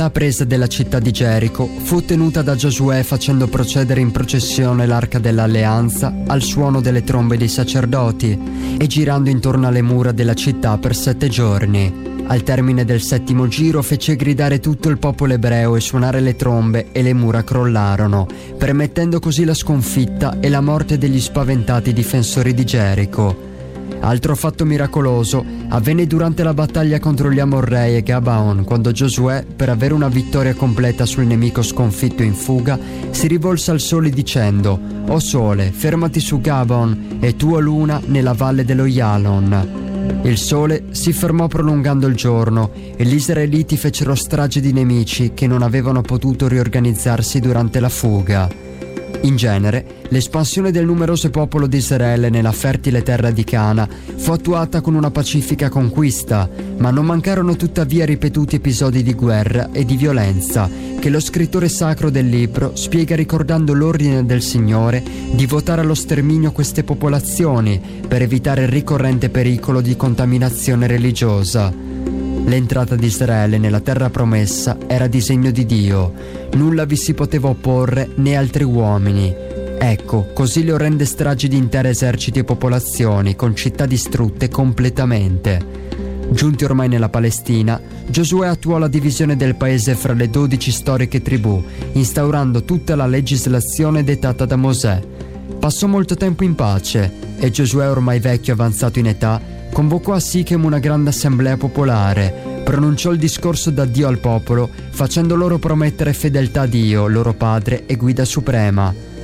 La presa della città di Gerico fu ottenuta da Giosuè facendo procedere in processione l'arca dell'alleanza al suono delle trombe dei sacerdoti e girando intorno alle mura della città per 7 giorni. Al termine del 7° giro fece gridare tutto il popolo ebreo e suonare le trombe e le mura crollarono, permettendo così la sconfitta e la morte degli spaventati difensori di Gerico. Altro fatto miracoloso avvenne durante la battaglia contro gli Amorrei e Gabaon, quando Giosuè, per avere una vittoria completa sul nemico sconfitto in fuga, si rivolse al sole dicendo: «O sole, fermati su Gabaon, e tu, o luna, nella valle dello Yalon». Il sole si fermò prolungando il giorno e gli israeliti fecero strage di nemici che non avevano potuto riorganizzarsi durante la fuga. In genere, l'espansione del numeroso popolo di Israele nella fertile terra di Cana fu attuata con una pacifica conquista, ma non mancarono tuttavia ripetuti episodi di guerra e di violenza che lo scrittore sacro del libro spiega ricordando l'ordine del Signore di votare allo sterminio queste popolazioni per evitare il ricorrente pericolo di contaminazione religiosa. L'entrata di Israele nella terra promessa era disegno di Dio. Nulla vi si poteva opporre né altri uomini. Ecco, così le orrende stragi di intere eserciti e popolazioni, con città distrutte completamente. Giunti ormai nella Palestina, Giosuè attuò la divisione del paese fra le 12 storiche tribù, instaurando tutta la legislazione dettata da Mosè. Passò molto tempo in pace e Giosuè, ormai vecchio e avanzato in età, convocò a Sichem una grande assemblea popolare, pronunciò il discorso da Dio al popolo, facendo loro promettere fedeltà a Dio, loro padre e guida suprema.